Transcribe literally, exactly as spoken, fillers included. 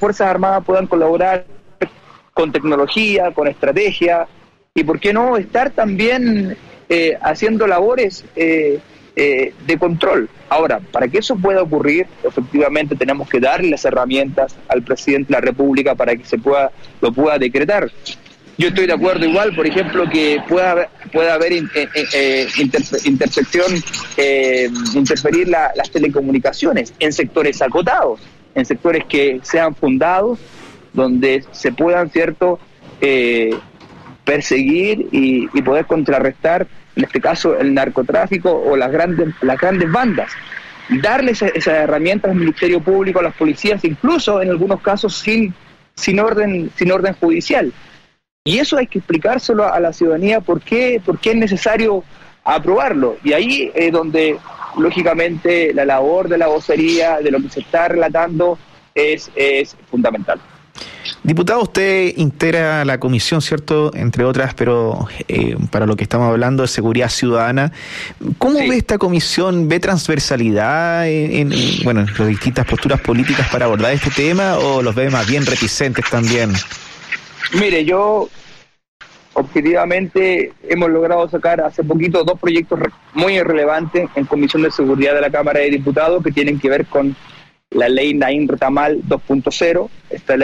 Fuerzas Armadas puedan colaborar con tecnología, con estrategia, y por qué no estar también eh, haciendo labores eh, eh, de control. Ahora, para que eso pueda ocurrir, efectivamente tenemos que darle las herramientas al presidente de la República para que se pueda lo pueda decretar. Yo estoy de acuerdo igual, por ejemplo, que pueda haber, pueda haber in, eh, eh, interfe, intersección, eh, interferir la, las telecomunicaciones en sectores acotados, en sectores que sean fundados, donde se puedan, cierto, eh, perseguir y, y poder contrarrestar, en este caso, el narcotráfico o las grandes, las grandes bandas. Darles esas herramientas al Ministerio Público, a las policías, incluso en algunos casos sin, sin orden, sin orden judicial. Y eso hay que explicárselo a la ciudadanía por qué, por qué es necesario aprobarlo. Y ahí es donde, lógicamente, la labor de la vocería, de lo que se está relatando, es, es fundamental. Diputado, usted integra la comisión, ¿cierto?, entre otras, pero eh, para lo que estamos hablando de seguridad ciudadana. ¿Cómo sí. ve esta comisión? ¿Ve transversalidad en, en, bueno, en las distintas posturas políticas para abordar este tema o los ve más bien reticentes también? Mire, yo objetivamente hemos logrado sacar hace poquito dos proyectos muy relevantes en Comisión de Seguridad de la Cámara de Diputados que tienen que ver con la ley Naim Retamal dos punto cero, esta ley